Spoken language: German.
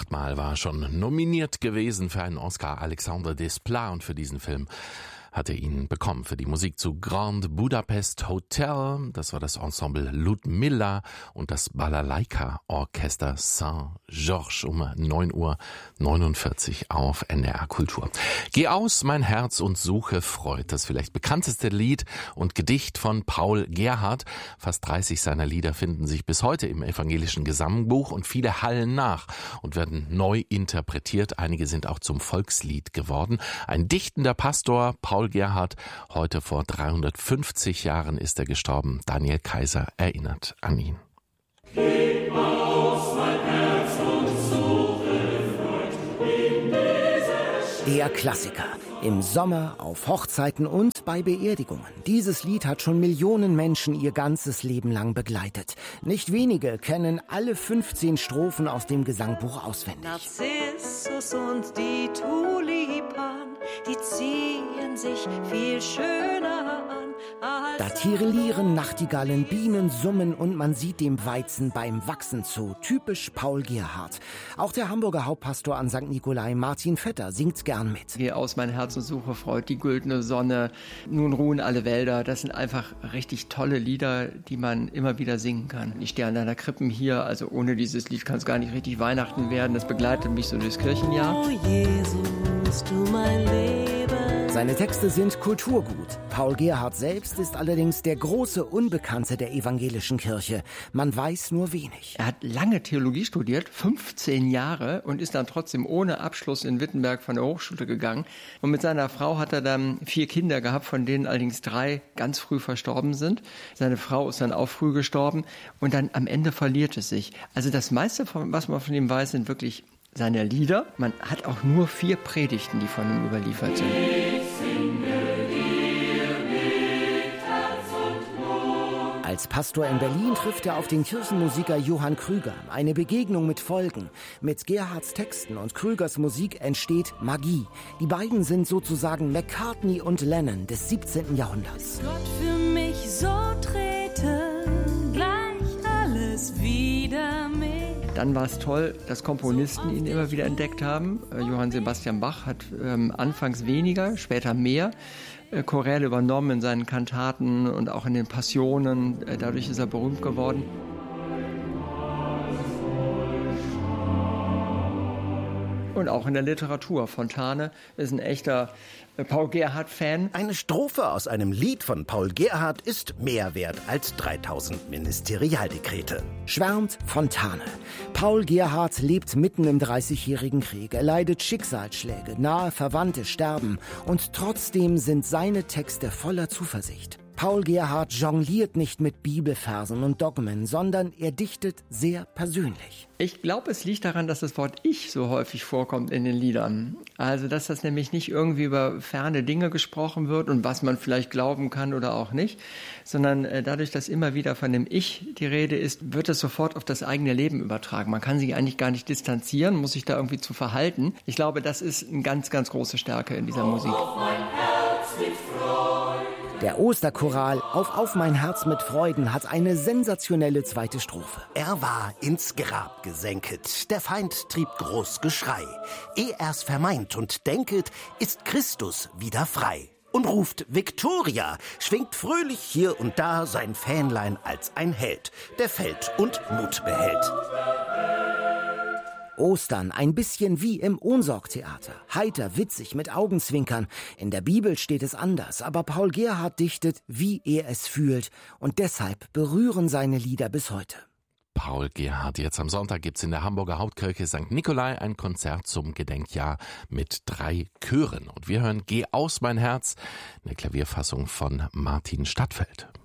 8-mal war er schon nominiert gewesen für einen Oscar, Alexandre Desplat, und für diesen Film hat er ihn bekommen für die Musik zu Grand Budapest Hotel. Das war das Ensemble Ludmilla und das Balalaika Orchester Saint-Georges um 9:49 Uhr auf NDR Kultur. Geh aus, mein Herz, und suche Freud. Das vielleicht bekannteste Lied und Gedicht von Paul Gerhardt. Fast 30 seiner Lieder finden sich bis heute im evangelischen Gesangbuch und viele hallen nach und werden neu interpretiert. Einige sind auch zum Volkslied geworden. Ein dichtender Pastor, Paul Gerhardt, heute vor 350 Jahren ist er gestorben. Daniel Kaiser erinnert an ihn. Geh aus, mein Herz, und suche Freud in dieser Stadt. Der Klassiker. Im Sommer, auf Hochzeiten und bei Beerdigungen. Dieses Lied hat schon Millionen Menschen ihr ganzes Leben lang begleitet. Nicht wenige kennen alle 15 Strophen aus dem Gesangbuch auswendig. Narzissus und die Tulipan, die ziehen sich viel schöner an. Da tirelieren Nachtigallen, Bienen summen und man sieht dem Weizen beim Wachsen zu. Typisch Paul Gerhardt. Auch der Hamburger Hauptpastor an St. Nikolai, Martin Vetter, singt gern mit. Geh aus, mein Herz, und suche Freud, die güldene Sonne, nun ruhen alle Wälder. Das sind einfach richtig tolle Lieder, die man immer wieder singen kann. Ich stehe an deiner Krippen hier, also ohne dieses Lied kann es gar nicht richtig Weihnachten werden. Das begleitet mich so durchs Kirchenjahr. Oh Jesus, du mein Leben. Seine Texte sind Kulturgut. Paul Gerhardt selbst ist allerdings der große Unbekannte der evangelischen Kirche. Man weiß nur wenig. Er hat lange Theologie studiert, 15 Jahre, und ist dann trotzdem ohne Abschluss in Wittenberg von der Hochschule gegangen. Und mit seiner Frau hat er dann 4 Kinder gehabt, von denen allerdings 3 ganz früh verstorben sind. Seine Frau ist dann auch früh gestorben und dann am Ende verliert es sich. Also das meiste, was man von ihm weiß, sind wirklich seine Lieder. Man hat auch nur 4 Predigten, die von ihm überliefert sind. Als Pastor in Berlin trifft er auf den Kirchenmusiker Johann Krüger. Eine Begegnung mit Folgen. Mit Gerhardts Texten und Krügers Musik entsteht Magie. Die beiden sind sozusagen McCartney und Lennon des 17. Jahrhunderts. Gott für mich so trete, gleich alles wieder mit. Dann war es toll, dass Komponisten ihn immer wieder entdeckt haben. Johann Sebastian Bach hat anfangs weniger, später mehr Choräle übernommen in seinen Kantaten und auch in den Passionen. Dadurch ist er berühmt geworden. Und auch in der Literatur. Fontane ist ein echter Paul Gerhardt-Fan. Eine Strophe aus einem Lied von Paul Gerhardt ist mehr wert als 3000 Ministerialdekrete. Schwärmt Fontane. Paul Gerhardt lebt mitten im 30-jährigen Krieg. Er leidet Schicksalsschläge, nahe Verwandte sterben. Und trotzdem sind seine Texte voller Zuversicht. Paul Gerhardt jongliert nicht mit Bibelversen und Dogmen, sondern er dichtet sehr persönlich. Ich glaube, es liegt daran, dass das Wort Ich so häufig vorkommt in den Liedern. Also, dass das nämlich nicht irgendwie über ferne Dinge gesprochen wird und was man vielleicht glauben kann oder auch nicht, sondern dadurch, dass immer wieder von dem Ich die Rede ist, wird es sofort auf das eigene Leben übertragen. Man kann sich eigentlich gar nicht distanzieren, muss sich da irgendwie zu verhalten. Ich glaube, das ist eine ganz, ganz große Stärke in dieser Musik. Auf mein Herz mit Freud. Der Osterchoral Auf mein Herz mit Freuden hat eine sensationelle zweite Strophe. Er war ins Grab gesenket, der Feind trieb groß Geschrei. Er's vermeint und denket, ist Christus wieder frei. Und ruft Victoria, schwingt fröhlich hier und da sein Fähnlein als ein Held, der fällt und Mut behält. Ostern, ein bisschen wie im Ohnsorg-Theater. Heiter, witzig, mit Augenzwinkern. In der Bibel steht es anders, aber Paul Gerhardt dichtet, wie er es fühlt. Und deshalb berühren seine Lieder bis heute. Paul Gerhardt. Jetzt am Sonntag gibt's in der Hamburger Hauptkirche St. Nikolai ein Konzert zum Gedenkjahr mit 3 Chören. Und wir hören Geh aus, mein Herz, eine Klavierfassung von Martin Stadtfeld.